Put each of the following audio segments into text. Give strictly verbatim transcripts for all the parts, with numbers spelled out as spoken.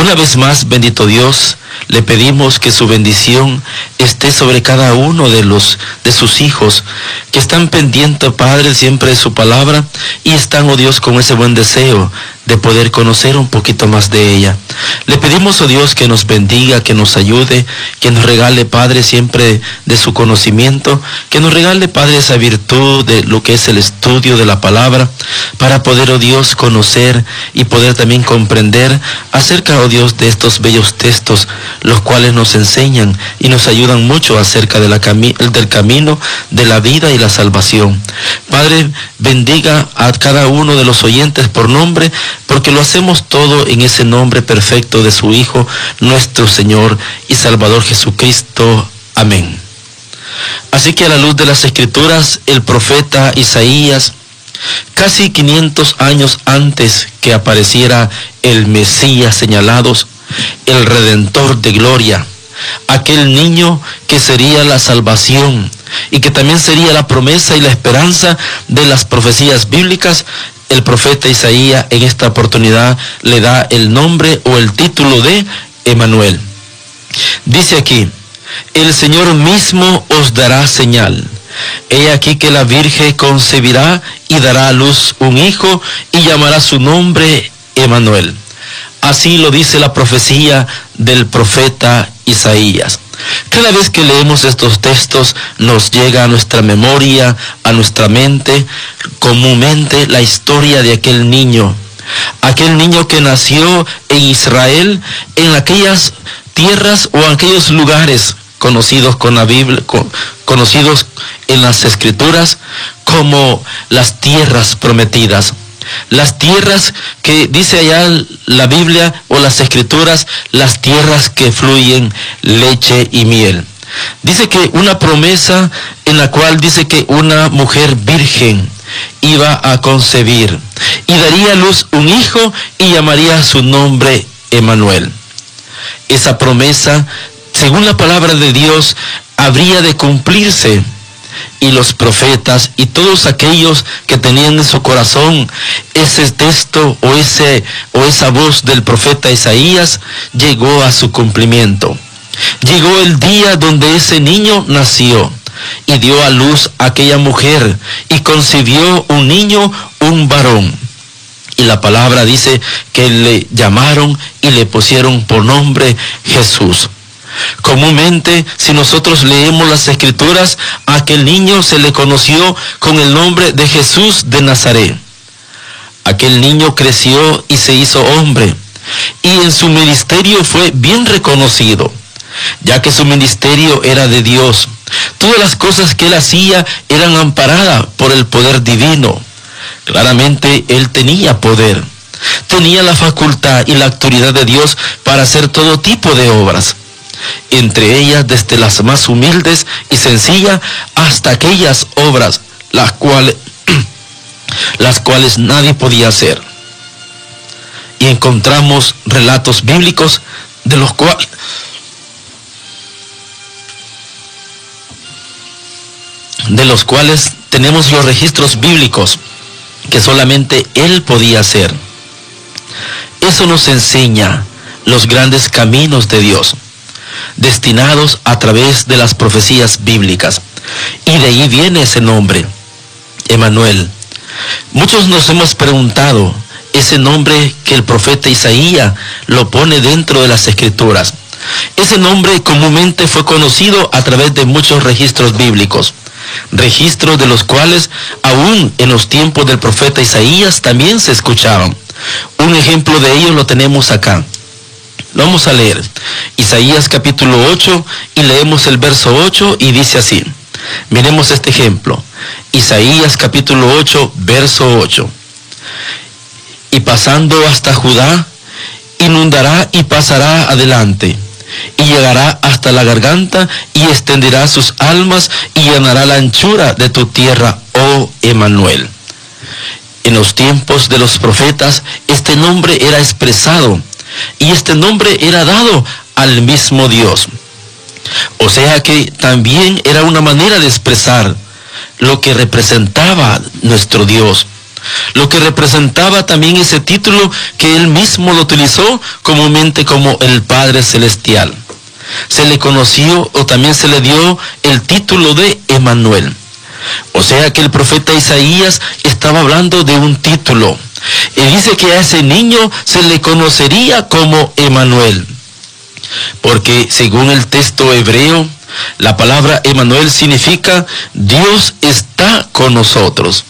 Una vez más, bendito Dios, le pedimos que su bendición esté sobre cada uno de los de sus hijos que están pendientes, Padre, siempre de su palabra y están, oh Dios, con ese buen deseo de poder conocer un poquito más de ella. Le pedimos, oh Dios, que nos bendiga, que nos ayude, que nos regale, Padre, siempre de su conocimiento, que nos regale, Padre, esa virtud de lo que es el estudio de la palabra, para poder, oh Dios, conocer y poder también comprender acerca, oh Dios, de estos bellos textos, los cuales nos enseñan y nos ayudan mucho acerca de la cami- del camino de la vida y la salvación. Padre, bendiga a cada uno de los oyentes por nombre, porque lo hacemos todo en ese nombre perfecto de su Hijo, nuestro Señor y Salvador Jesucristo. Amén. Así que a la luz de las Escrituras, el profeta Isaías, casi quinientos años antes que apareciera el Mesías señalados, el Redentor de gloria, aquel niño que sería la salvación y que también sería la promesa y la esperanza de las profecías bíblicas, el profeta Isaías en esta oportunidad le da el nombre o el título de Emmanuel. Dice aquí: el Señor mismo os dará señal. He aquí que la Virgen concebirá y dará a luz un hijo y llamará su nombre Emmanuel. Así lo dice la profecía del profeta Isaías. Cada vez que leemos estos textos nos llega a nuestra memoria, a nuestra mente, comúnmente la historia de aquel niño. Aquel niño que nació en Israel, en aquellas tierras o aquellos lugares conocidos con la Biblia, con, conocidos en las Escrituras como las tierras prometidas. Las tierras que dice allá la Biblia o las Escrituras, las tierras que fluyen leche y miel. Dice que una promesa en la cual dice que una mujer virgen iba a concebir y daría a luz un hijo y llamaría su nombre Emmanuel. Esa promesa, según la palabra de Dios, habría de cumplirse. Y los profetas y todos aquellos que tenían en su corazón ese texto o, ese, o esa voz del profeta Isaías llegó a su cumplimiento. Llegó el día donde ese niño nació y dio a luz a aquella mujer y concibió un niño, un varón. Y la palabra dice que le llamaron y le pusieron por nombre Jesús. Comúnmente, si nosotros leemos las Escrituras, a aquel niño se le conoció con el nombre de Jesús de Nazaret. Aquel niño creció y se hizo hombre, y en su ministerio fue bien reconocido, ya que su ministerio era de Dios. Todas las cosas que él hacía eran amparadas por el poder divino. Claramente él tenía poder, tenía la facultad y la autoridad de Dios para hacer todo tipo de obras. Entre ellas desde las más humildes y sencillas hasta aquellas obras las cuales, las cuales nadie podía hacer. Y encontramos relatos bíblicos de los cuales de los cuales tenemos los registros bíblicos que solamente él podía hacer. Eso nos enseña los grandes caminos de Dios, destinados a través de las profecías bíblicas. Y de ahí viene ese nombre, Emmanuel. Muchos nos hemos preguntado ese nombre que el profeta Isaías lo pone dentro de las Escrituras. Ese nombre comúnmente fue conocido a través de muchos registros bíblicos, registros de los cuales aún en los tiempos del profeta Isaías también se escuchaban. Un ejemplo de ello lo tenemos acá. Lo vamos a leer, Isaías capítulo ocho, y leemos el verso ocho y dice así. Miremos este ejemplo, Isaías capítulo ocho, verso ocho. Y pasando hasta Judá, inundará y pasará adelante, y llegará hasta la garganta, y extenderá sus almas, y llenará la anchura de tu tierra, oh Emmanuel. En los tiempos de los profetas, este nombre era expresado, y este nombre era dado al mismo Dios. O sea que también era una manera de expresar lo que representaba nuestro Dios. lo que representaba también ese título que él mismo lo utilizó comúnmente como el Padre Celestial. Se le conoció o también se le dio el título de Emmanuel. O sea que el profeta Isaías estaba hablando de un título. Y dice que a ese niño se le conocería como Emmanuel. Porque según el texto hebreo, la palabra Emmanuel significa Dios está con nosotros.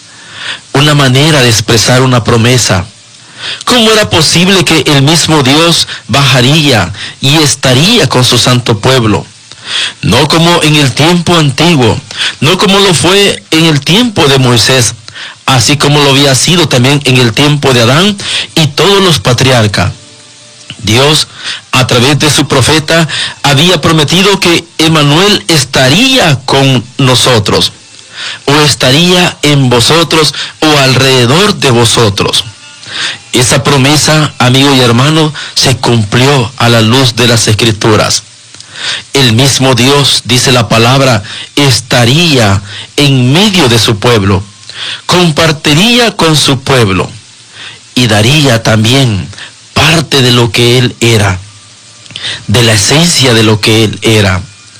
Una manera de expresar una promesa. ¿Cómo era posible que el mismo Dios bajaría y estaría con su santo pueblo? No como en el tiempo antiguo, no como lo fue en el tiempo de Moisés, así como lo había sido también en el tiempo de Adán y todos los patriarcas. Dios, a través de su profeta, había prometido que Emmanuel estaría con nosotros, o estaría en vosotros, o alrededor de vosotros. Esa promesa, amigo y hermano, se cumplió a la luz de las Escrituras. El mismo Dios, dice la palabra, estaría en medio de su pueblo, compartiría con su pueblo y daría también parte de lo que Él era, de la esencia de lo que Él era,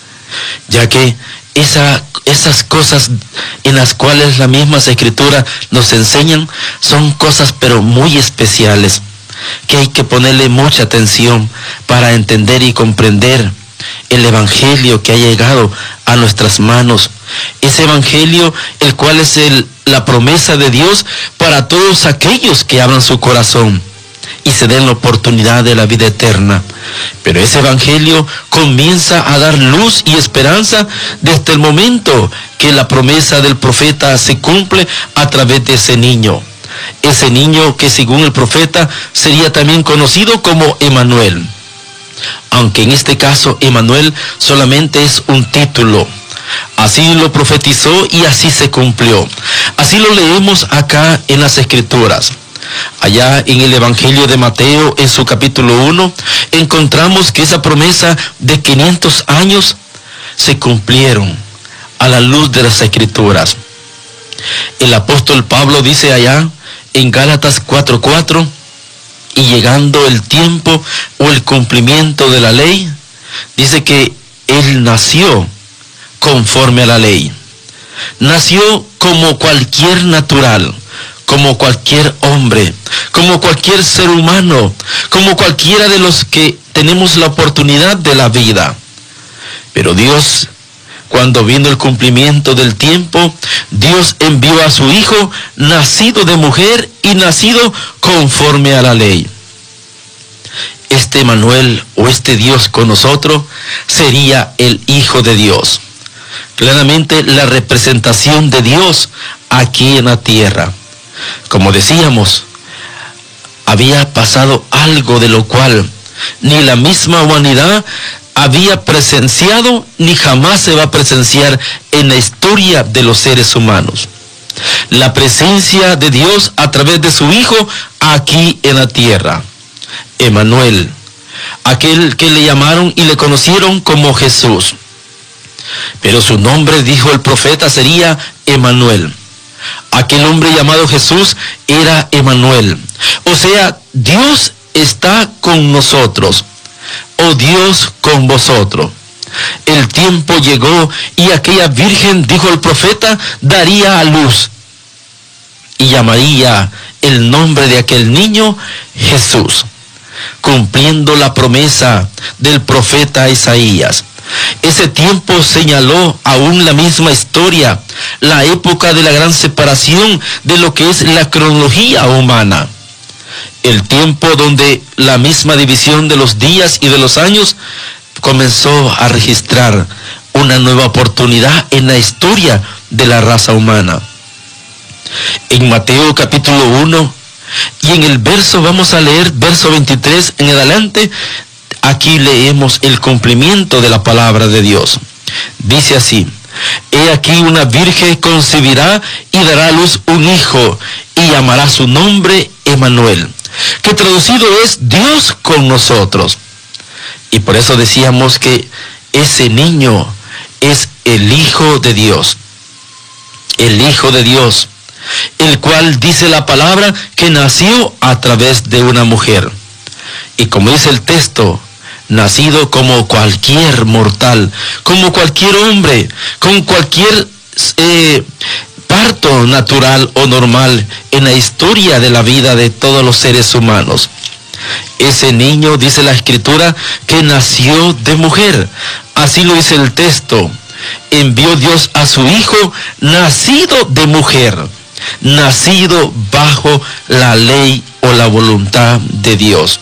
ya que esa, esas cosas en las cuales las mismas Escrituras nos enseñan son cosas pero muy especiales, que hay que ponerle mucha atención para entender y comprender el evangelio que ha llegado a nuestras manos. Ese evangelio, el cual es el, la promesa de Dios para todos aquellos que abran su corazón y se den la oportunidad de la vida eterna. Pero ese evangelio comienza a dar luz y esperanza desde el momento que la promesa del profeta se cumple a través de ese niño. Ese niño que según el profeta sería también conocido como Emmanuel. Aunque en este caso Emmanuel solamente es un título. Así lo profetizó y así se cumplió. Así lo leemos acá en las Escrituras. Allá en el Evangelio de Mateo, en su capítulo uno, encontramos que esa promesa de quinientos años se cumplieron a la luz de las Escrituras. El apóstol Pablo dice allá en Gálatas cuatro cuatro, y llegando el tiempo o el cumplimiento de la ley, dice que él nació conforme a la ley. Nació como cualquier natural, como cualquier hombre, como cualquier ser humano, como cualquiera de los que tenemos la oportunidad de la vida. Pero Dios, cuando vino el cumplimiento del tiempo, Dios envió a su Hijo, nacido de mujer y nacido conforme a la ley. Este Emmanuel, o este Dios con nosotros, sería el Hijo de Dios. Claramente la representación de Dios aquí en la tierra. Como decíamos, había pasado algo de lo cual ni la misma humanidad había presenciado ni jamás se va a presenciar en la historia de los seres humanos. La presencia de Dios a través de su Hijo aquí en la tierra. Emmanuel, aquel que le llamaron y le conocieron como Jesús. Pero su nombre, dijo el profeta, sería Emmanuel. Aquel hombre llamado Jesús era Emmanuel. O sea, Dios está con nosotros. O Dios con vosotros. El tiempo llegó y aquella virgen, dijo el profeta, daría a luz. Y llamaría el nombre de aquel niño Jesús. Cumpliendo la promesa del profeta Isaías. Ese tiempo señaló aún la misma historia, la época de la gran separación de lo que es la cronología humana. El tiempo donde la misma división de los días y de los años comenzó a registrar una nueva oportunidad en la historia de la raza humana. En Mateo capítulo uno, y en el verso, vamos a leer verso veintitrés en adelante, aquí leemos el cumplimiento de la palabra de Dios. Dice así: he aquí una virgen concebirá y dará a luz un hijo, y llamará su nombre Emmanuel, que traducido es Dios con nosotros. Y por eso decíamos que ese niño es el Hijo de Dios. El Hijo de Dios. el cual dice la palabra que nació a través de una mujer. Y como dice el texto, nacido como cualquier mortal, como cualquier hombre, con cualquier eh, parto natural o normal en la historia de la vida de todos los seres humanos. Ese niño, dice la Escritura, que nació de mujer. Así lo dice el texto. Envió Dios a su Hijo nacido de mujer, nacido bajo la ley o la voluntad de Dios.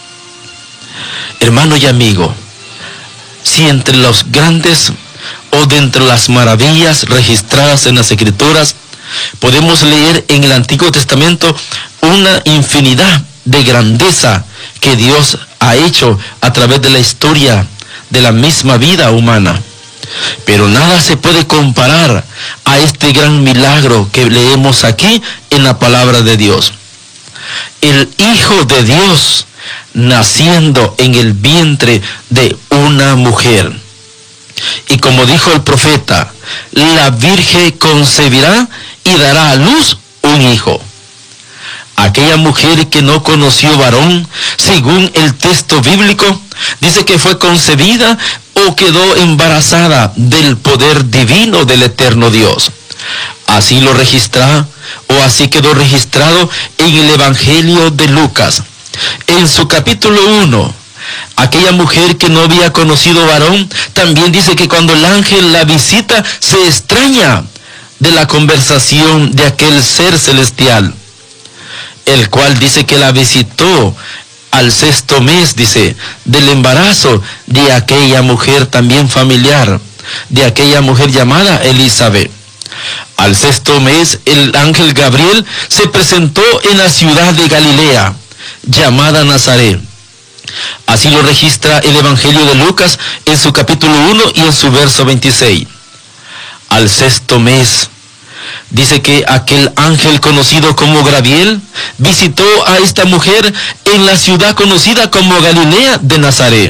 Hermano y amigo, si entre los grandes o de entre las maravillas registradas en las Escrituras, podemos leer en el Antiguo Testamento una infinidad de grandeza que Dios ha hecho a través de la historia de la misma vida humana. Pero nada se puede comparar a este gran milagro que leemos aquí en la palabra de Dios. El Hijo de Dios naciendo en el vientre de una mujer. Y como dijo el profeta, la Virgen concebirá y dará a luz un hijo. Aquella mujer que no conoció varón, según el texto bíblico, dice que fue concebida o quedó embarazada del poder divino del eterno Dios. Así lo registra, o así quedó registrado en el Evangelio de Lucas. En su capítulo uno, aquella mujer que no había conocido varón, también dice que cuando el ángel la visita, se extraña de la conversación de aquel ser celestial, el cual dice que la visitó al sexto mes, dice, del embarazo de aquella mujer también familiar, de aquella mujer llamada Elizabeth. Al sexto mes, el ángel Gabriel se presentó en la ciudad de Galilea, llamada Nazaret. Así lo registra el Evangelio de Lucas en su capítulo uno y en su verso veintiséis. Al sexto mes, dice que aquel ángel conocido como Gabriel visitó a esta mujer en la ciudad conocida como Galilea de Nazaret.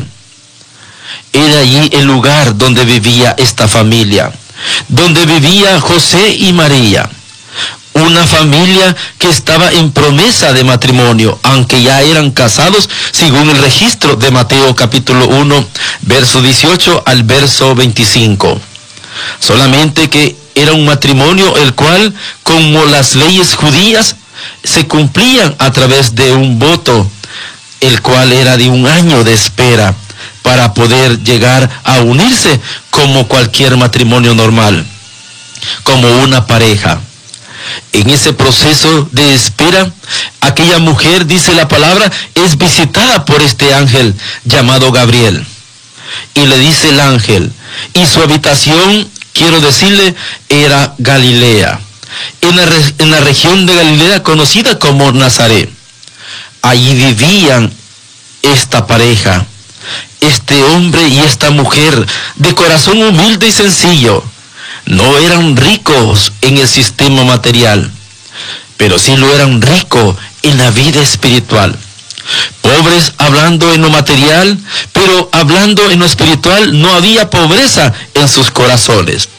Era allí el lugar donde vivía esta familia, donde vivía José y María. Una familia que estaba en promesa de matrimonio, aunque ya eran casados, según el registro de Mateo capítulo uno, verso dieciocho al verso veinticinco. Solamente que era un matrimonio el cual, como las leyes judías, se cumplían a través de un voto, el cual era de un año de espera para poder llegar a unirse como cualquier matrimonio normal, como una pareja. En ese proceso de espera, aquella mujer, dice la palabra, es visitada por este ángel llamado Gabriel. Y le dice el ángel, y su habitación, quiero decirle, era Galilea, en la, en la región de Galilea conocida como Nazaret. Allí vivían esta pareja, este hombre y esta mujer, de corazón humilde y sencillo. No eran ricos en el sistema material, pero sí lo eran ricos en la vida espiritual. Pobres hablando en lo material, pero hablando en lo espiritual no había pobreza en sus corazones.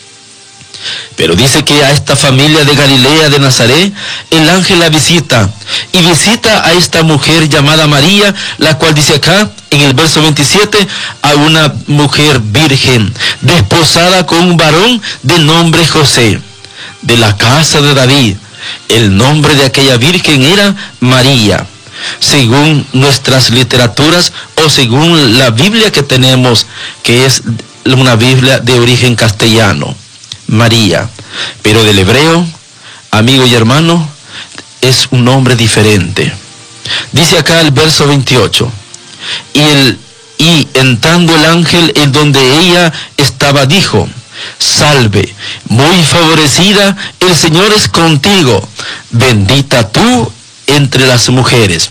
Pero dice que a esta familia de Galilea de Nazaret, el ángel la visita, y visita a esta mujer llamada María, la cual dice acá, en el verso veintisiete, a una mujer virgen, desposada con un varón de nombre José, de la casa de David. El nombre de aquella virgen era María, según nuestras literaturas o según la Biblia que tenemos, que es una Biblia de origen castellano. María, pero del hebreo, amigo y hermano, es un nombre diferente. Dice acá el verso veintiocho, y, el, y entrando el ángel en donde ella estaba, dijo, salve, muy favorecida, el Señor es contigo, bendita tú entre las mujeres.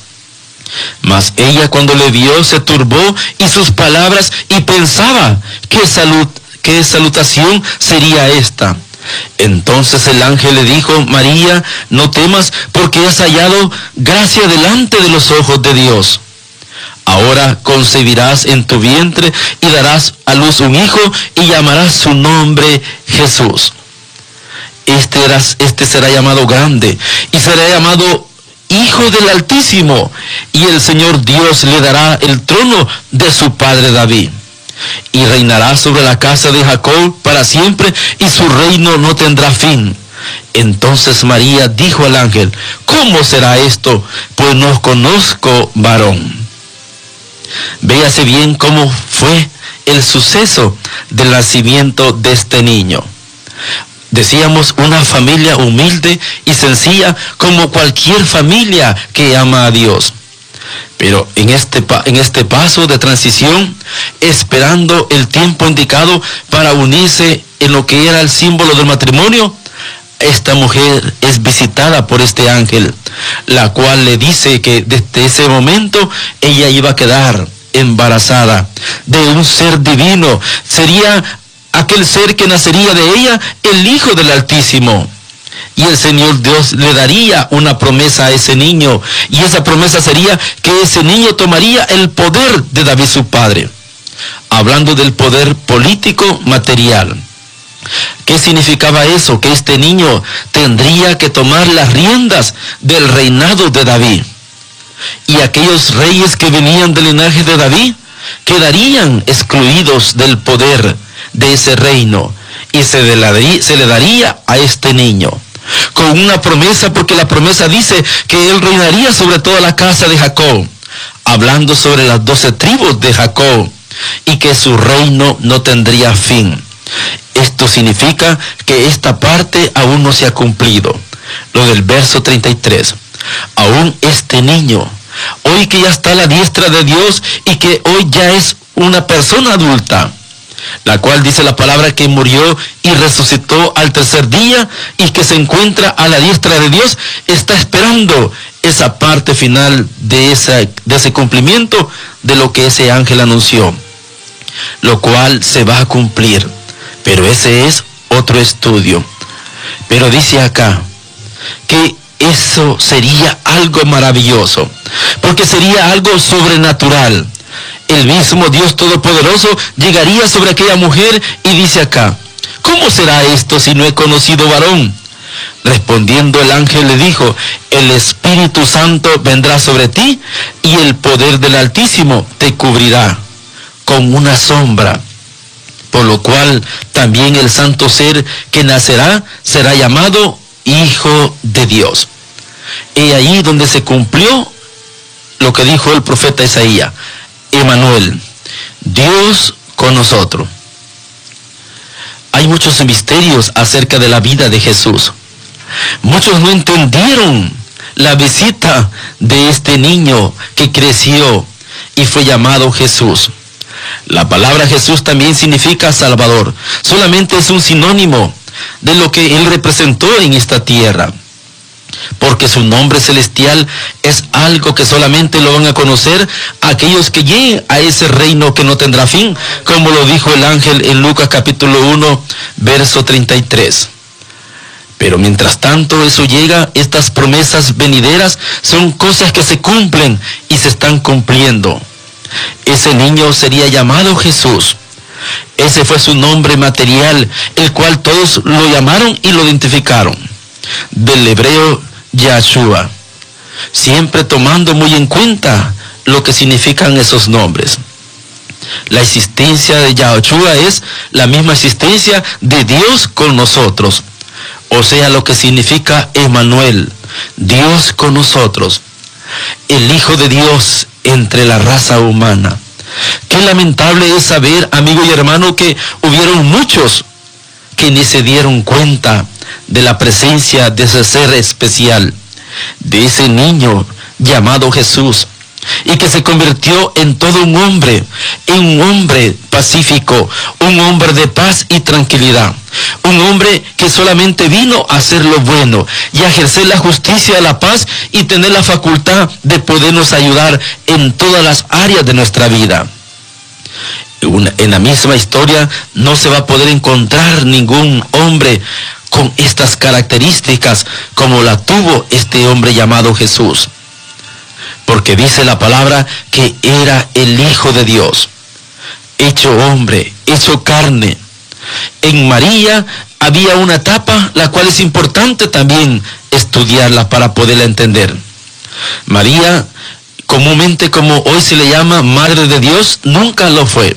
Mas ella, cuando le vio, se turbó y sus palabras, y pensaba qué salud ¿qué salutación sería esta? Entonces el ángel le dijo, María, no temas, porque has hallado gracia delante de los ojos de Dios. Ahora concebirás en tu vientre y darás a luz un hijo y llamarás su nombre Jesús. Este, era, este será llamado grande y será llamado Hijo del Altísimo, y el Señor Dios le dará el trono de su padre David, y reinará sobre la casa de Jacob para siempre, y su reino no tendrá fin. Entonces María dijo al ángel: ¿cómo será esto? Pues no conozco varón. Véase bien cómo fue el suceso del nacimiento de este niño. Decíamos, una familia humilde y sencilla, como cualquier familia que ama a Dios. Pero en este, en este paso de transición, esperando el tiempo indicado para unirse en lo que era el símbolo del matrimonio, esta mujer es visitada por este ángel, la cual le dice que desde ese momento ella iba a quedar embarazada de un ser divino. Sería aquel ser que nacería de ella, el Hijo del Altísimo. Y el Señor Dios le daría una promesa a ese niño, y esa promesa sería que ese niño tomaría el poder de David su padre. Hablando del poder político material. ¿Qué significaba eso? Que este niño tendría que tomar las riendas del reinado de David. Y aquellos reyes que venían del linaje de David quedarían excluidos del poder de ese reino, y se le daría, se le daría a este niño con una promesa, porque la promesa dice que él reinaría sobre toda la casa de Jacob, hablando sobre las doce tribus de Jacob, y que su reino no tendría fin. Esto significa que esta parte aún no se ha cumplido. Lo del verso treinta y tres. Aún este niño, hoy que ya está a la diestra de Dios y que hoy ya es una persona adulta, la cual dice la palabra que murió y resucitó al tercer día, y que se encuentra a la diestra de Dios, está esperando esa parte final de, esa, de ese cumplimiento de lo que ese ángel anunció, lo cual se va a cumplir. Pero ese es otro estudio. Pero dice acá que eso sería algo maravilloso, porque sería algo sobrenatural. El mismo Dios Todopoderoso llegaría sobre aquella mujer y dice acá: ¿cómo será esto si no he conocido varón? Respondiendo el ángel le dijo: el Espíritu Santo vendrá sobre ti, y el poder del Altísimo te cubrirá con una sombra. Por lo cual también el santo ser que nacerá será llamado Hijo de Dios. Y ahí donde se cumplió lo que dijo el profeta Isaías: Emmanuel, Dios con nosotros. Hay muchos misterios acerca de la vida de Jesús. Muchos no entendieron la visita de este niño que creció y fue llamado Jesús. La palabra Jesús también significa Salvador. Solamente es un sinónimo de lo que Él representó en esta tierra. Porque su nombre celestial es algo que solamente lo van a conocer aquellos que lleguen a ese reino que no tendrá fin, como lo dijo el ángel en Lucas capítulo uno, verso treinta y tres. Pero mientras tanto eso llega, estas promesas venideras son cosas que se cumplen y se están cumpliendo. Ese niño sería llamado Jesús. Ese fue su nombre material, el cual todos lo llamaron y lo identificaron. Del hebreo Yahshua, siempre tomando muy en cuenta lo que significan esos nombres. La existencia de Yahshua es la misma existencia de Dios con nosotros, o sea, lo que significa Emmanuel, Dios con nosotros, el Hijo de Dios entre la raza humana. Qué lamentable es saber, amigo y hermano, que hubieron muchos que ni se dieron cuenta de la presencia de ese ser especial, de ese niño llamado Jesús, y que se convirtió en todo un hombre, en un hombre pacífico, un hombre de paz y tranquilidad, un hombre que solamente vino a hacer lo bueno y a ejercer la justicia, la paz, y tener la facultad de podernos ayudar en todas las áreas de nuestra vida. En la misma historia no se va a poder encontrar ningún hombre con estas características como la tuvo este hombre llamado Jesús, porque dice la palabra que era el Hijo de Dios, hecho hombre, hecho carne. En María había una etapa la cual es importante también estudiarla para poderla entender. María, comúnmente como hoy se le llama Madre de Dios, nunca lo fue.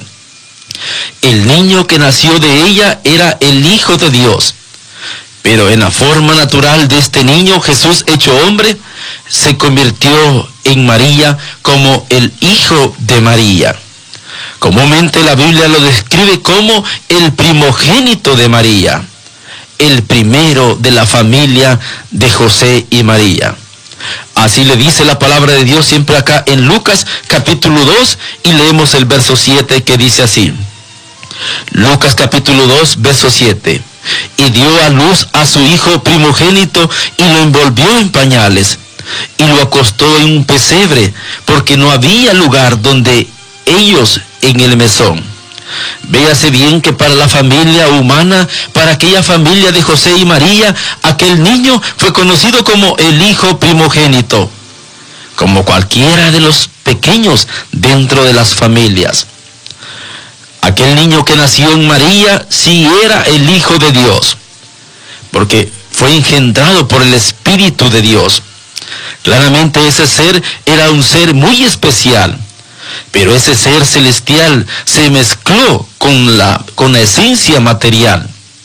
El niño que nació de ella era el Hijo de Dios. Pero en la forma natural de este niño, Jesús hecho hombre, se convirtió en María como el Hijo de María. Comúnmente la Biblia lo describe como el primogénito de María, el primero de la familia de José y María. Así le dice la palabra de Dios siempre acá en Lucas capítulo dos, y leemos el verso siete, que dice así. Lucas capítulo dos, verso siete. Y dio a luz a su hijo primogénito y lo envolvió en pañales y lo acostó en un pesebre, porque no había lugar donde ellos en el mesón. Véase bien que para la familia humana, para aquella familia de José y María, aquel niño fue conocido como el hijo primogénito, como cualquiera de los pequeños dentro de las familias. Aquel niño que nació en María sí era el Hijo de Dios, porque fue engendrado por el Espíritu de Dios. Claramente ese ser era un ser muy especial, pero ese ser celestial se mezcló con la, con la esencia material.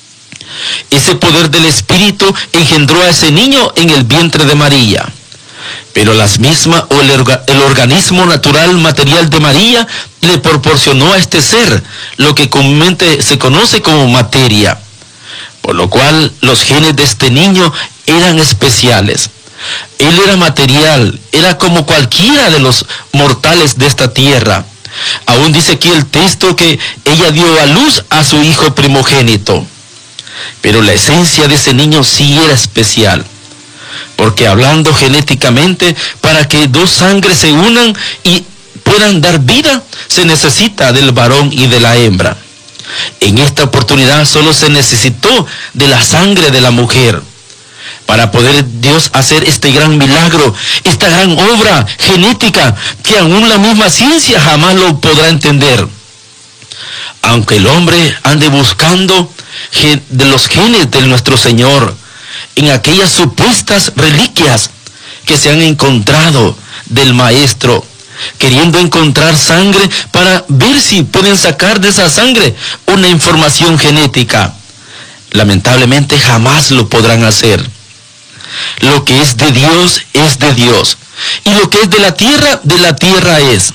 Ese poder del Espíritu engendró a ese niño en el vientre de María. Pero las mismas o el, orga, el organismo natural material de María le proporcionó a este ser lo que comúnmente se conoce como materia, por lo cual los genes de este niño eran especiales. Él era material, era como cualquiera de los mortales de esta tierra. Aún dice aquí el texto que ella dio a luz a su hijo primogénito. Pero la esencia de ese niño sí era especial. Porque hablando genéticamente, para que dos sangres se unan y puedan dar vida, se necesita del varón y de la hembra. En esta oportunidad solo se necesitó de la sangre de la mujer para poder Dios hacer este gran milagro, esta gran obra genética que aún la misma ciencia jamás lo podrá entender. Aunque el hombre ande buscando de los genes de nuestro Señor en aquellas supuestas reliquias que se han encontrado del Maestro, queriendo encontrar sangre para ver si pueden sacar de esa sangre una información genética. Lamentablemente jamás lo podrán hacer. Lo que es de Dios es de Dios, y lo que es de la tierra, de la tierra es.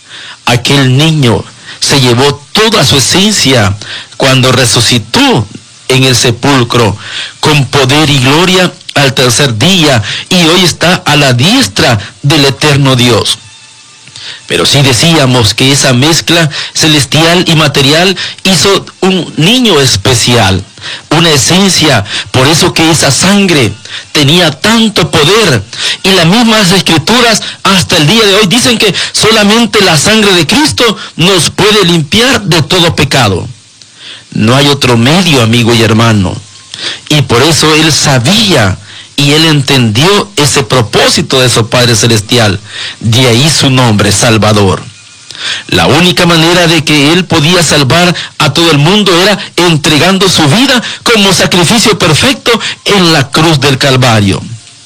Aquel niño se llevó toda su esencia cuando resucitó en el sepulcro con poder y gloria al tercer día, y hoy está a la diestra del eterno Dios. Pero sí decíamos que esa mezcla celestial y material hizo un niño especial, una esencia. Por eso que esa sangre tenía tanto poder, y las mismas escrituras hasta el día de hoy dicen que solamente la sangre de Cristo nos puede limpiar de todo pecado. No hay otro medio, amigo y hermano. Y por eso él sabía y él entendió ese propósito de su Padre Celestial. De ahí su nombre, Salvador. La única manera de que él podía salvar a todo el mundo era entregando su vida como sacrificio perfecto en la cruz del Calvario.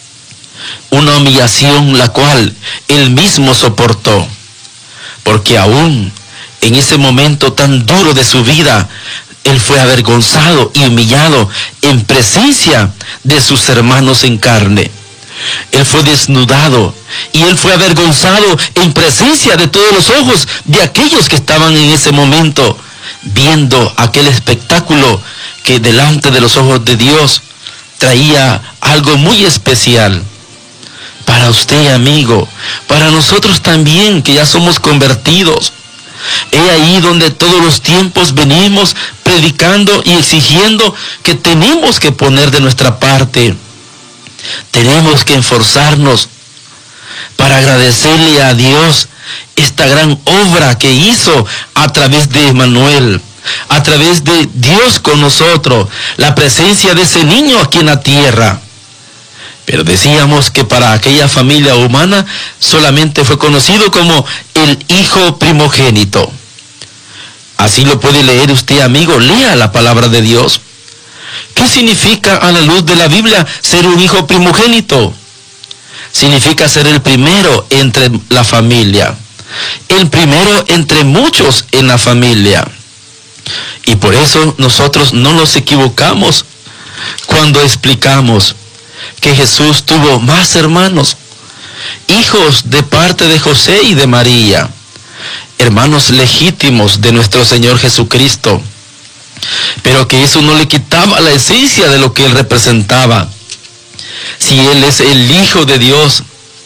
Una humillación la cual él mismo soportó. Porque aún en ese momento tan duro de su vida, él fue avergonzado y humillado en presencia de sus hermanos en carne. Él fue desnudado y él fue avergonzado en presencia de todos los ojos de aquellos que estaban en ese momento viendo aquel espectáculo que delante de los ojos de Dios traía algo muy especial. Para usted, amigo, para nosotros también que ya somos convertidos. He ahí donde todos los tiempos venimos predicando y exigiendo que tenemos que poner de nuestra parte. Tenemos que esforzarnos para agradecerle a Dios esta gran obra que hizo a través de Emmanuel, a través de Dios con nosotros, la presencia de ese niño aquí en la tierra. Pero decíamos que para aquella familia humana solamente fue conocido como el hijo primogénito. Así lo puede leer usted, amigo, lea la palabra de Dios. ¿Qué significa a la luz de la Biblia ser un hijo primogénito? Significa ser el primero entre la familia, el primero entre muchos en la familia. Y por eso nosotros no nos equivocamos cuando explicamos que Jesús tuvo más hermanos, hijos de parte de José y de María, hermanos legítimos de nuestro Señor Jesucristo, pero que eso no le quitaba la esencia de lo que Él representaba. Si Él es el Hijo de Dios,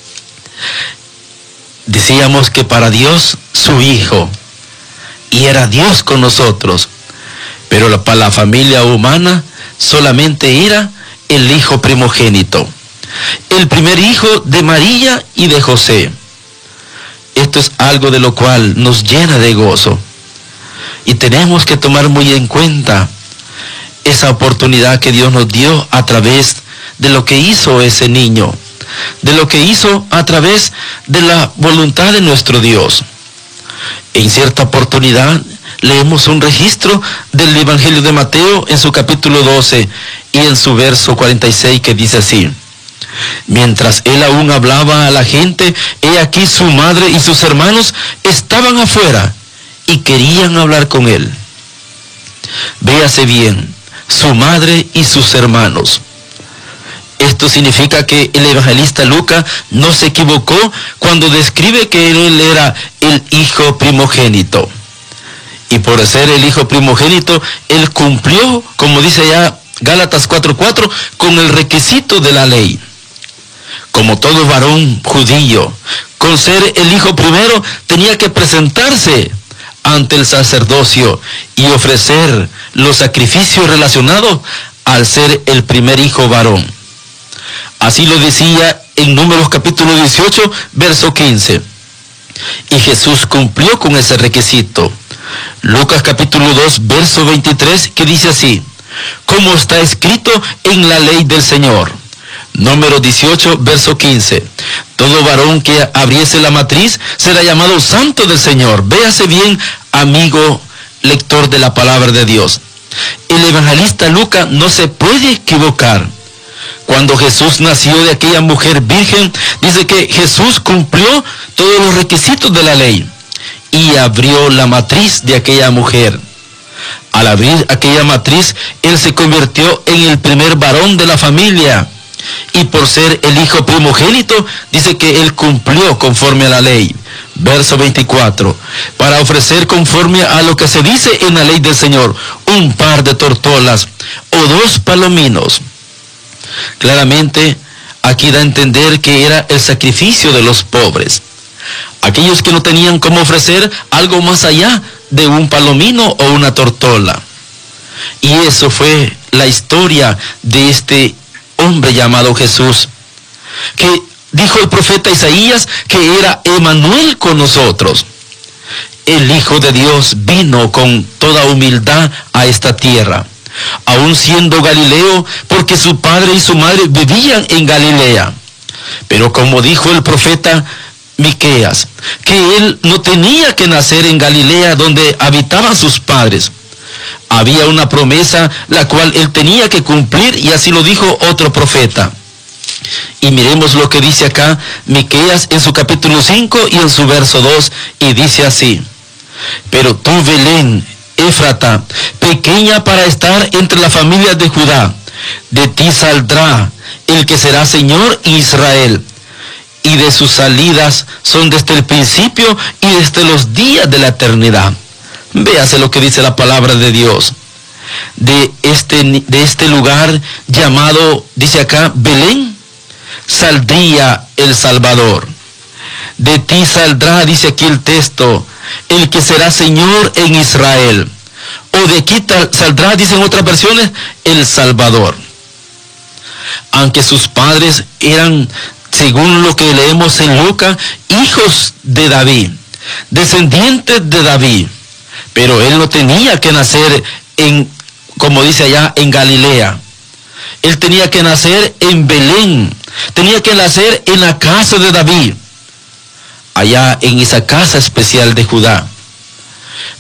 decíamos que para Dios su Hijo, y era Dios con nosotros, pero para la familia humana solamente era el hijo primogénito, el primer hijo de María y de José. Esto es algo de lo cual nos llena de gozo, y tenemos que tomar muy en cuenta esa oportunidad que Dios nos dio a través de lo que hizo ese niño, de lo que hizo a través de la voluntad de nuestro Dios. En cierta oportunidad leemos un registro del Evangelio de Mateo en su capítulo doce y en su verso cuarenta y seis, que dice así: mientras él aún hablaba a la gente, he aquí su madre y sus hermanos estaban afuera y querían hablar con él. Véase bien, su madre y sus hermanos. Esto significa que el evangelista Lucas no se equivocó cuando describe que él era el hijo primogénito. Y por ser el hijo primogénito, él cumplió, como dice ya Gálatas cuatro cuatro, con el requisito de la ley. Como todo varón judío, con ser el hijo primero, tenía que presentarse ante el sacerdocio y ofrecer los sacrificios relacionados al ser el primer hijo varón. Así lo decía en Números capítulo dieciocho, verso quince. Y Jesús cumplió con ese requisito. Lucas capítulo dos, verso veintitrés, que dice así: como está escrito en la ley del Señor. Números dieciocho, verso quince. Todo varón que abriese la matriz será llamado santo del Señor. Véase bien, amigo lector de la palabra de Dios. El evangelista Lucas no se puede equivocar. Cuando Jesús nació de aquella mujer virgen, dice que Jesús cumplió todos los requisitos de la ley y abrió la matriz de aquella mujer. Al abrir aquella matriz, él se convirtió en el primer varón de la familia. Y por ser el hijo primogénito, dice que él cumplió conforme a la ley. Verso veinticuatro. Para ofrecer conforme a lo que se dice en la ley del Señor, un par de tortolas o dos palominos. Claramente, aquí da a entender que era el sacrificio de los pobres. Aquellos que no tenían cómo ofrecer algo más allá de un palomino o una tortola. Y eso fue la historia de este hombre llamado Jesús, que dijo el profeta Isaías que era Emmanuel con nosotros. El Hijo de Dios vino con toda humildad a esta tierra, aún siendo Galileo, porque su padre y su madre vivían en Galilea. Pero como dijo el profeta Miqueas, que él no tenía que nacer en Galilea donde habitaban sus padres. Había una promesa la cual él tenía que cumplir, y así lo dijo otro profeta. Y miremos lo que dice acá Miqueas en su capítulo cinco y en su verso dos, y dice así: pero tú, Belén, Éfrata, pequeña para estar entre las familias de Judá, de ti saldrá el que será Señor Israel, y de sus salidas son desde el principio y desde los días de la eternidad. Véase lo que dice la palabra de Dios. De este, de este lugar llamado, dice acá, Belén, saldría el Salvador. De ti saldrá, dice aquí el texto, el que será Señor en Israel. O de aquí saldrá, dicen otras versiones, el Salvador. Aunque sus padres eran, según lo que leemos en Lucas, hijos de David, descendientes de David, pero él no tenía que nacer en, como dice allá, en Galilea. Él tenía que nacer en Belén, tenía que nacer en la casa de David, allá en esa casa especial de Judá.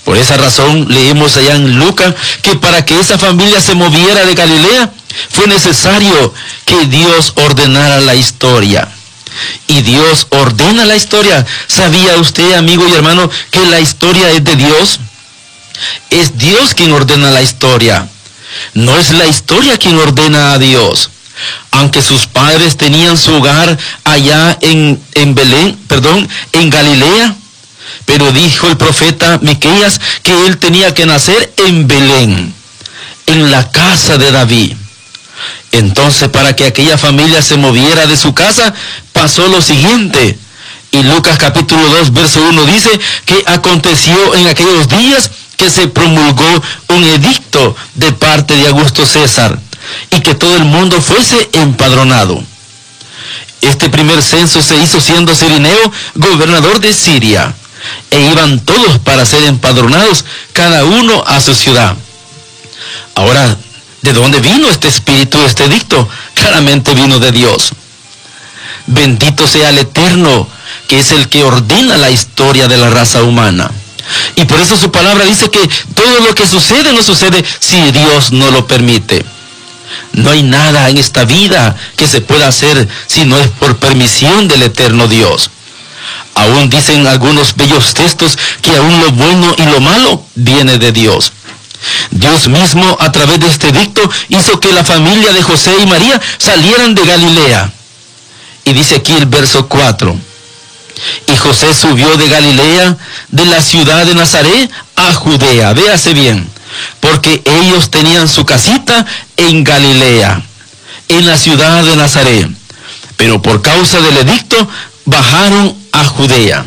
Por esa razón leemos allá en Lucas que para que esa familia se moviera de Galilea fue necesario que Dios ordenara la historia. Y Dios ordena la historia. ¿Sabía usted, amigo y hermano, que la historia es de Dios? Es Dios quien ordena la historia. No es la historia quien ordena a Dios. Aunque sus padres tenían su hogar allá en, en Belén, perdón, en Galilea, pero dijo el profeta Miqueas que él tenía que nacer en Belén, en la casa de David. Entonces, para que aquella familia se moviera de su casa, pasó lo siguiente. Y Lucas capítulo dos, verso uno dice que aconteció en aquellos días que se promulgó un edicto de parte de Augusto César y que todo el mundo fuese empadronado. Este primer censo se hizo siendo Cirineo gobernador de Siria, e iban todos para ser empadronados, cada uno a su ciudad. Ahora, ¿de dónde vino este espíritu, este edicto? Claramente vino de Dios. Bendito sea el Eterno, que es el que ordena la historia de la raza humana. Y por eso su palabra dice que todo lo que sucede no sucede si Dios no lo permite. No hay nada en esta vida que se pueda hacer si no es por permisión del eterno Dios. Aún dicen algunos bellos textos que aún lo bueno y lo malo viene de Dios. Dios mismo, a través de este edicto, hizo que la familia de José y María salieran de Galilea. Y dice aquí el verso cuatro. Y José subió de Galilea, de la ciudad de Nazaret, a Judea. Véase bien, porque ellos tenían su casita en Galilea, en la ciudad de Nazaret. Pero por causa del edicto, bajaron a Judea.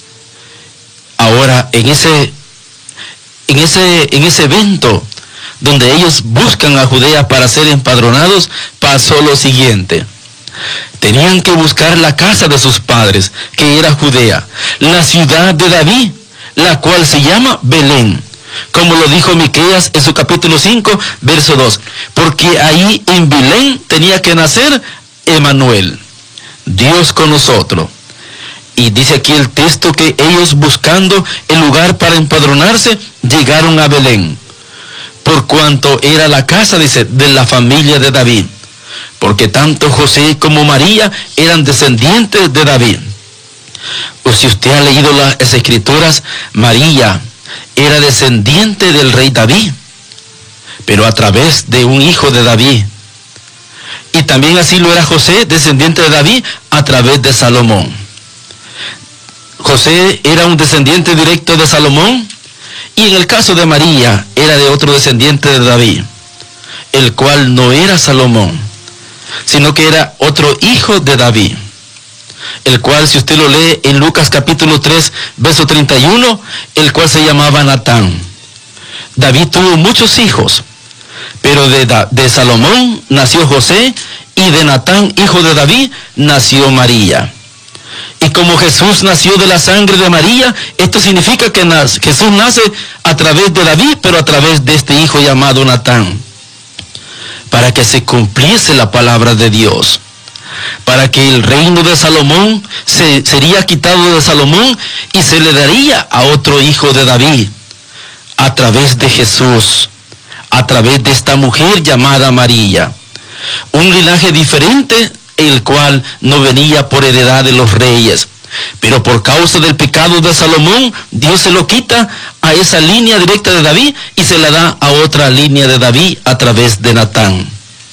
Ahora, en ese, en ese, en ese evento, donde ellos buscan a Judea para ser empadronados, pasó lo siguiente. Tenían que buscar la casa de sus padres, que era Judea, la ciudad de David, la cual se llama Belén, como lo dijo Miqueas en su capítulo cinco, verso dos, porque ahí en Belén tenía que nacer Emmanuel, Dios con nosotros. Y dice aquí el texto que ellos, buscando el lugar para empadronarse, llegaron a Belén, por cuanto era la casa, dice, de la familia de David, porque tanto José como María eran descendientes de David. Pues si usted ha leído las escrituras, María era descendiente del rey David, pero a través de un hijo de David. Y también así lo era José, descendiente de David, a través de Salomón. José era un descendiente directo de Salomón, y en el caso de María era de otro descendiente de David, el cual no era Salomón, sino que era otro hijo de David, el cual, si usted lo lee en Lucas capítulo tres, verso treinta y uno, el cual se llamaba Natán. David tuvo muchos hijos, pero de, de Salomón nació José, y de Natán, hijo de David, nació María. Y como Jesús nació de la sangre de María, esto significa que nace, Jesús nace a través de David, pero a través de este hijo llamado Natán, para que se cumpliese la palabra de Dios, para que el reino de Salomón se, sería quitado de Salomón y se le daría a otro hijo de David, a través de Jesús, a través de esta mujer llamada María. Un linaje diferente, el cual no venía por heredad de los reyes, pero por causa del pecado de Salomón, Dios se lo quita a esa línea directa de David y se la da a otra línea de David a través de Natán.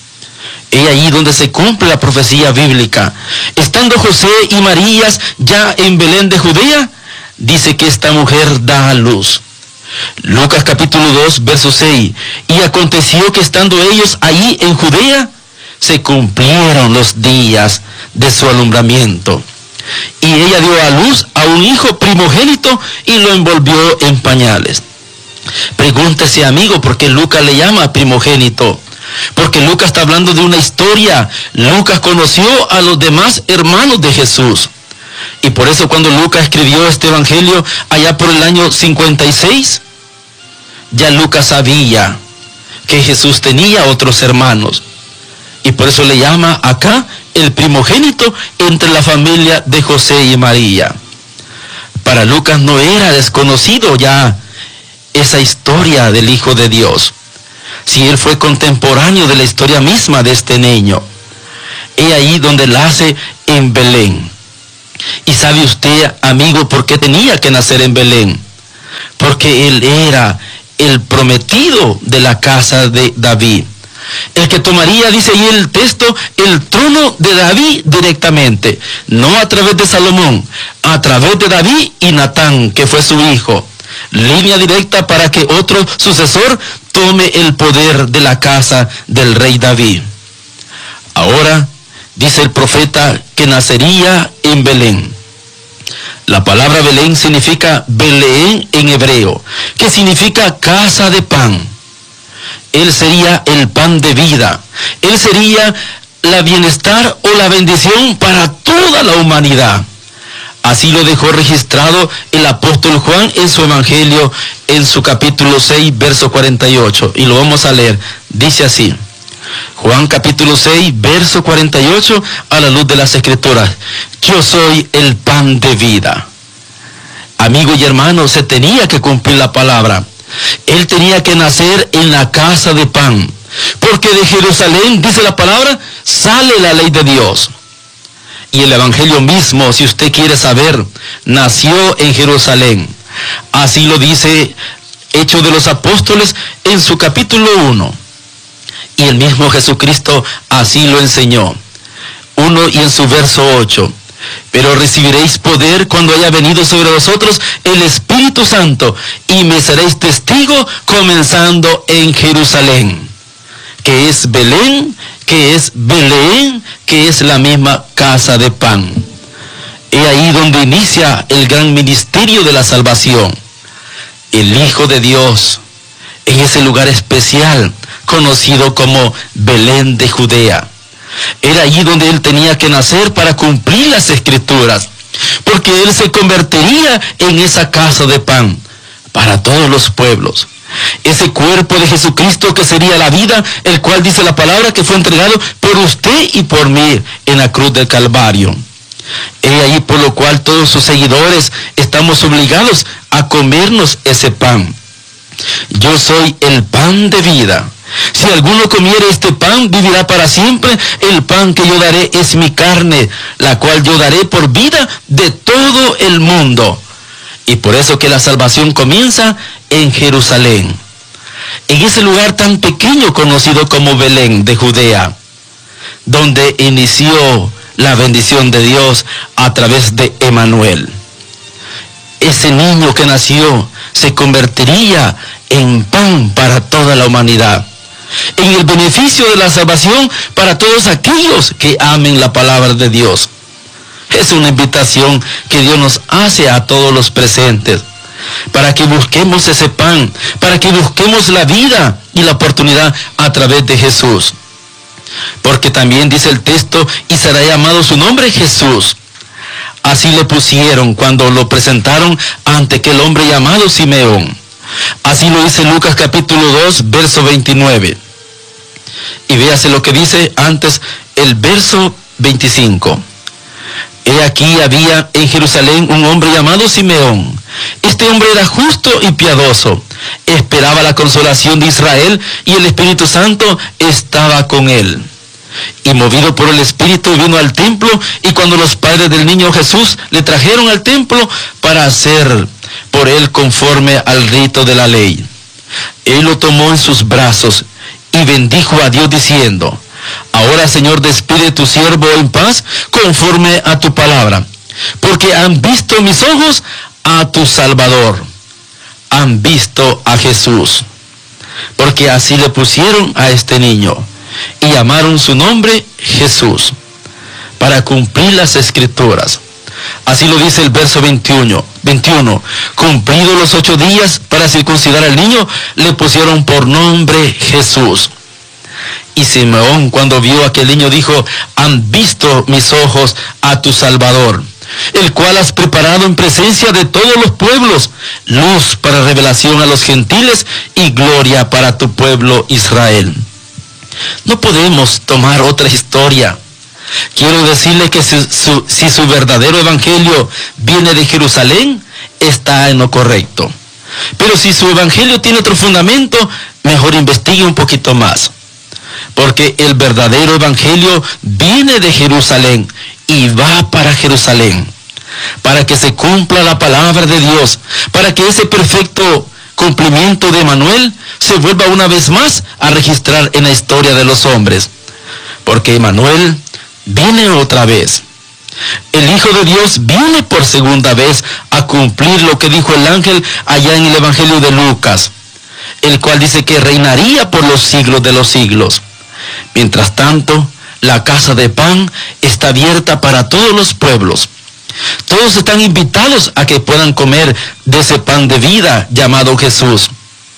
Es ahí donde se cumple la profecía bíblica. Estando José y María ya en Belén de Judea, dice que esta mujer da a luz. Lucas capítulo dos, verso seis. Y aconteció que estando ellos ahí en Judea, se cumplieron los días de su alumbramiento. Y ella dio a luz a un hijo primogénito y lo envolvió en pañales. Pregúntese, amigo, ¿por qué Lucas le llama primogénito? Porque Lucas está hablando de una historia. Lucas conoció a los demás hermanos de Jesús. Y por eso cuando Lucas escribió este evangelio allá por el año cincuenta y seis, ya Lucas sabía que Jesús tenía otros hermanos. Y por eso le llama acá el primogénito entre la familia de José y María. Para Lucas no era desconocido ya esa historia del Hijo de Dios, si Él fue contemporáneo de la historia misma de este niño? He ahí donde la hace en Belén. Y sabe usted, amigo, por qué tenía que nacer en Belén. Porque Él era el prometido de la casa de David. El que tomaría, dice ahí el texto, el trono de David directamente. No a través de Salomón, a través de David y Natán, que fue su hijo. Línea directa para que otro sucesor tome el poder de la casa del rey David. Ahora, dice el profeta que nacería en Belén. La palabra Belén significa Belén en hebreo, que significa casa de pan. Él sería el pan de vida. Él sería la bienestar o la bendición para toda la humanidad. Así lo dejó registrado el apóstol Juan en su evangelio, en su capítulo seis, verso cuarenta y ocho. Y lo vamos a leer. Dice así. Juan capítulo seis, verso cuarenta y ocho, a la luz de las Escrituras. Yo soy el pan de vida. Amigo y hermano, se tenía que cumplir la palabra. Él tenía que nacer en la casa de pan, porque de Jerusalén, dice la palabra, sale la ley de Dios. Y el evangelio mismo, si usted quiere saber, nació en Jerusalén. Así lo dice Hechos de los Apóstoles en su capítulo uno. Y el mismo Jesucristo así lo enseñó. uno y en su verso ocho. Pero recibiréis poder cuando haya venido sobre vosotros el Espíritu Santo, y me seréis testigo comenzando en Jerusalén, que es Belén, que es Belén, que es la misma casa de pan. He ahí donde inicia el gran ministerio de la salvación. El Hijo de Dios, en ese lugar especial, conocido como Belén de Judea. Era allí donde Él tenía que nacer para cumplir las Escrituras, porque Él se convertiría en esa casa de pan para todos los pueblos. Ese cuerpo de Jesucristo que sería la vida, el cual dice la palabra que fue entregado por usted y por mí en la cruz del Calvario. He ahí por lo cual todos sus seguidores estamos obligados a comernos ese pan. Yo soy el pan de vida. Si alguno comiere este pan, vivirá para siempre. El pan que yo daré es mi carne, la cual yo daré por vida de todo el mundo. Y por eso que la salvación comienza en Jerusalén, en ese lugar tan pequeño conocido como Belén de Judea, donde inició la bendición de Dios a través de Emanuel. Ese niño que nació se convertiría en pan para toda la humanidad, en el beneficio de la salvación para todos aquellos que amen la palabra de Dios. Es una invitación que Dios nos hace a todos los presentes, para que busquemos ese pan, para que busquemos la vida y la oportunidad a través de Jesús. Porque también dice el texto, y será llamado su nombre Jesús. Así le pusieron cuando lo presentaron ante aquel hombre llamado Simeón. Así lo dice Lucas capítulo dos, verso veintinueve. Y véase lo que dice antes el verso veinticinco. He aquí había en Jerusalén un hombre llamado Simeón. Este hombre era justo y piadoso. Esperaba la consolación de Israel, y el Espíritu Santo estaba con él. Y movido por el Espíritu vino al templo, y cuando los padres del niño Jesús le trajeron al templo para hacer por él conforme al rito de la ley, él lo tomó en sus brazos y bendijo a Dios diciendo: Ahora, Señor, despide tu siervo en paz conforme a tu palabra, porque han visto mis ojos a tu Salvador. Han visto a Jesús. Porque así le pusieron a este niño y llamaron su nombre Jesús, para cumplir las Escrituras. Así lo dice el verso veintiuno. veintiuno. Cumplidos los ocho días para circuncidar al niño, le pusieron por nombre Jesús. Y Simeón, cuando vio a aquel niño, dijo: Han visto mis ojos a tu Salvador, el cual has preparado en presencia de todos los pueblos, luz para revelación a los gentiles y gloria para tu pueblo Israel. No podemos tomar otra historia. Quiero decirle que si su, si su verdadero evangelio viene de Jerusalén, está en lo correcto. Pero si su evangelio tiene otro fundamento, mejor investigue un poquito más. Porque el verdadero evangelio viene de Jerusalén y va para Jerusalén, para que se cumpla la palabra de Dios, para que ese perfecto cumplimiento de Emanuel se vuelva una vez más a registrar en la historia de los hombres. Porque Emanuel viene otra vez. El Hijo de Dios viene por segunda vez a cumplir lo que dijo el ángel allá en el Evangelio de Lucas, el cual dice que reinaría por los siglos de los siglos. Mientras tanto, la casa de pan está abierta para todos los pueblos. Todos están invitados a que puedan comer de ese pan de vida llamado Jesús.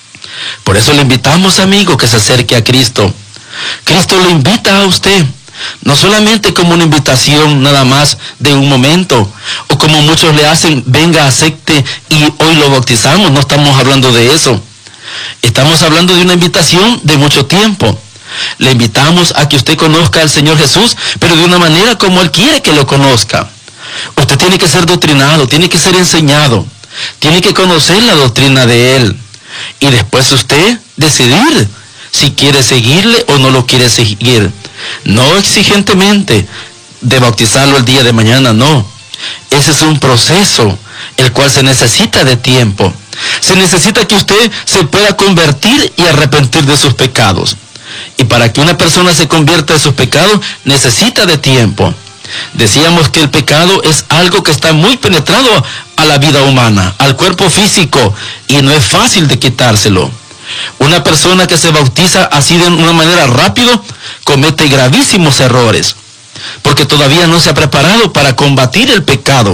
Por eso le invitamos, amigo, que se acerque a Cristo. Cristo lo invita a usted, no solamente como una invitación nada más de un momento, o como muchos le hacen, venga, acepte y hoy lo bautizamos. No estamos hablando de eso. Estamos hablando de una invitación de mucho tiempo. Le invitamos a que usted conozca al Señor Jesús, pero de una manera como Él quiere que lo conozca. Usted tiene que ser doctrinado, tiene que ser enseñado, tiene que conocer la doctrina de Él. Y después usted decidir si quiere seguirle o no lo quiere seguir. No exigentemente de bautizarlo el día de mañana, no. Ese es un proceso el cual se necesita de tiempo. Se necesita que usted se pueda convertir y arrepentir de sus pecados. Y para que una persona se convierta de sus pecados, necesita de tiempo. Decíamos que el pecado es algo que está muy penetrado a la vida humana, al cuerpo físico, y no es fácil de quitárselo. Una persona que se bautiza así de una manera rápido, comete gravísimos errores, porque todavía no se ha preparado para combatir el pecado.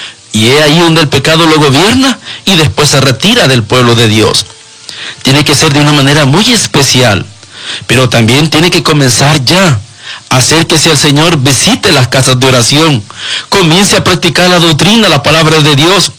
Y es ahí donde el pecado lo gobierna y después se retira del pueblo de Dios. Tiene que ser de una manera muy especial, pero también tiene que comenzar ya. Acérquese al Señor, visite las casas de oración, comience a practicar la doctrina, la palabra de Dios.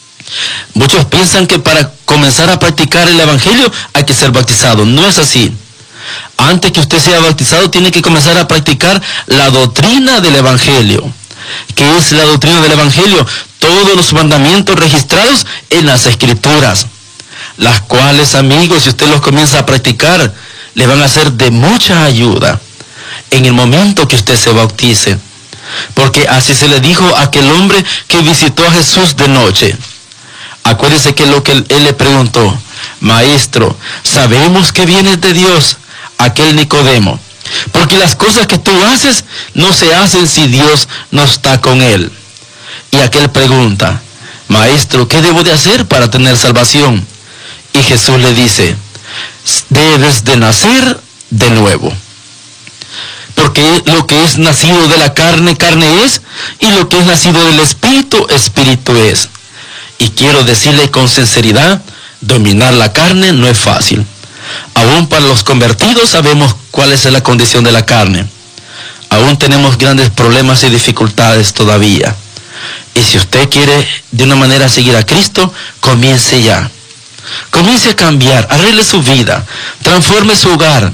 Muchos piensan que para comenzar a practicar el evangelio hay que ser bautizado. No es así. Antes que usted sea bautizado, tiene que comenzar a practicar la doctrina del evangelio. ¿Qué es la doctrina del evangelio? Todos los mandamientos registrados en las escrituras, las cuales, amigos, si usted los comienza a practicar, le van a ser de mucha ayuda en el momento que usted se bautice. Porque así se le dijo a aquel hombre que visitó a Jesús de noche. Acuérdese que lo que él, él le preguntó: Maestro, sabemos que vienes de Dios, aquel Nicodemo, porque las cosas que tú haces no se hacen si Dios no está con él. Y aquel pregunta: Maestro, ¿qué debo de hacer para tener salvación? Y Jesús le dice: debes de nacer de nuevo. Porque lo que es nacido de la carne, carne es, y lo que es nacido del Espíritu, Espíritu es. Y quiero decirle con sinceridad, dominar la carne no es fácil. Aún para los convertidos sabemos cuál es la condición de la carne. Aún tenemos grandes problemas y dificultades todavía. Y si usted quiere de una manera seguir a Cristo, comience ya. Comience a cambiar, arregle su vida, transforme su hogar.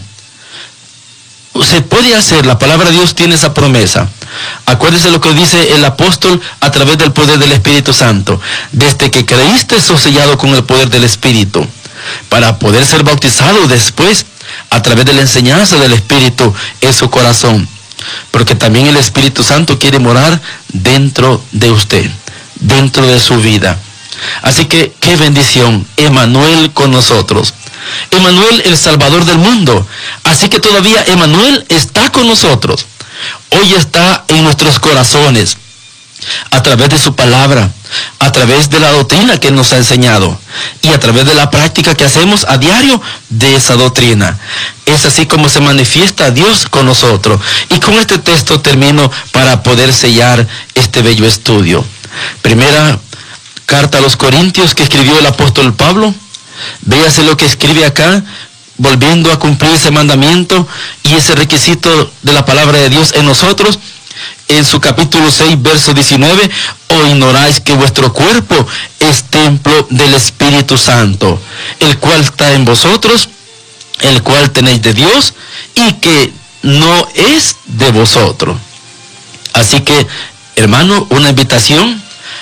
Se puede hacer, la palabra de Dios tiene esa promesa. Acuérdese lo que dice el apóstol a través del poder del Espíritu Santo. Desde que creíste, sos sellado con el poder del Espíritu, para poder ser bautizado después a través de la enseñanza del Espíritu en su corazón. Porque también el Espíritu Santo quiere morar dentro de usted, dentro de su vida. Así que, qué bendición, Emanuel con nosotros. Emanuel, el Salvador del mundo. Así que todavía Emanuel está con nosotros. Hoy está en nuestros corazones, a través de su palabra, a través de la doctrina que nos ha enseñado y a través de la práctica que hacemos a diario de esa doctrina. Es así como se manifiesta Dios con nosotros. Y con este texto termino para poder sellar este bello estudio. Primera carta a los Corintios que escribió el apóstol Pablo. Véase lo que escribe acá, volviendo a cumplir ese mandamiento y ese requisito de la palabra de Dios en nosotros. En su capítulo seis, verso diecinueve, ¿o ignoráis que vuestro cuerpo es templo del Espíritu Santo, el cual está en vosotros, el cual tenéis de Dios, y que no es de vosotros? Así que, hermano, una invitación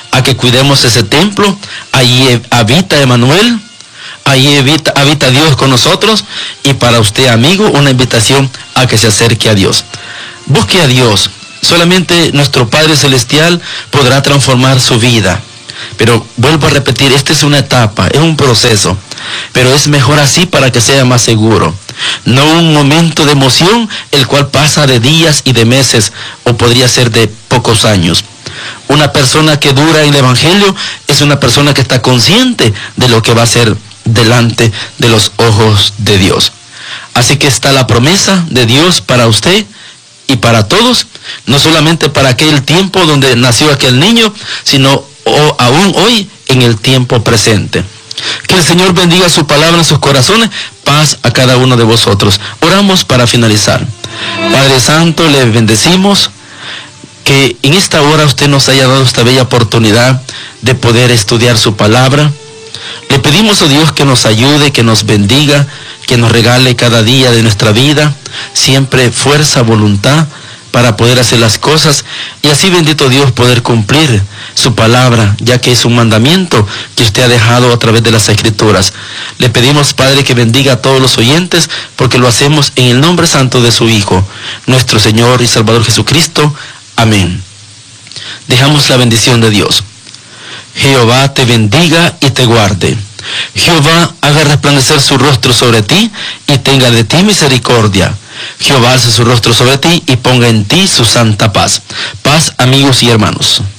a que cuidemos ese templo. Allí habita Emmanuel, allí habita, habita Dios con nosotros, y para usted, amigo, una invitación a que se acerque a Dios. Busque a Dios. Solamente nuestro Padre Celestial podrá transformar su vida. Pero vuelvo a repetir, esta es una etapa, es un proceso, pero es mejor así para que sea más seguro. No un momento de emoción, el cual pasa de días y de meses, o podría ser de pocos años. Una persona que dura en el Evangelio es una persona que está consciente de lo que va a ser delante de los ojos de Dios. Así que está la promesa de Dios para usted y para todos, no solamente para aquel tiempo donde nació aquel niño, sino o aún hoy en el tiempo presente. Que el Señor bendiga su palabra en sus corazones. Paz a cada uno de vosotros. Oramos para finalizar. Padre Santo, le bendecimos que en esta hora usted nos haya dado esta bella oportunidad de poder estudiar su palabra. Le pedimos a Dios que nos ayude, que nos bendiga, que nos regale cada día de nuestra vida siempre fuerza, voluntad para poder hacer las cosas, y así, bendito Dios, poder cumplir su palabra, ya que es un mandamiento que usted ha dejado a través de las Escrituras. Le pedimos, Padre, que bendiga a todos los oyentes, porque lo hacemos en el nombre santo de su Hijo, nuestro Señor y Salvador Jesucristo. Amén. Dejamos la bendición de Dios. Jehová te bendiga y te guarde. Jehová haga resplandecer su rostro sobre ti y tenga de ti misericordia. Jehová alce su rostro sobre ti y ponga en ti su santa paz. Paz, amigos y hermanos.